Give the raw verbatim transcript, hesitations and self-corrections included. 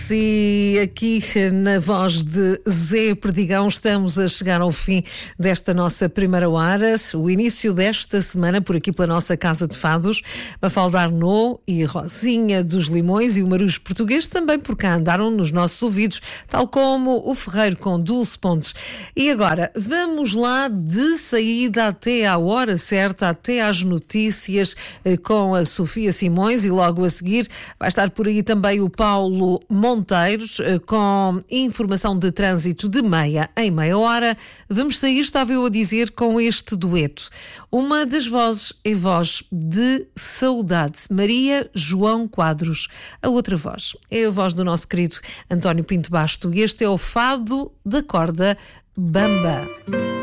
Santos e aqui na voz de Zé Perdigão estamos a chegar ao fim desta nossa primeira hora, o início desta semana por aqui pela nossa Casa de Fados. Mafalda Arnaud e Rosinha dos Limões e o Marujo Português também por cá andaram nos nossos ouvidos, tal como o Ferreiro com Dulce Pontes. E agora vamos lá de saída até à hora certa, até às notícias com a Sofia Simões e logo a seguir vai estar por aí também o Paulo Monteiros com informação de trânsito de meia em meia hora. Vamos sair, estava eu a dizer, com este dueto. Uma das vozes é voz de saudade, Maria João Quadros. A outra voz é a voz do nosso querido António Pinto Basto e este é o Fado da Corda Bamba.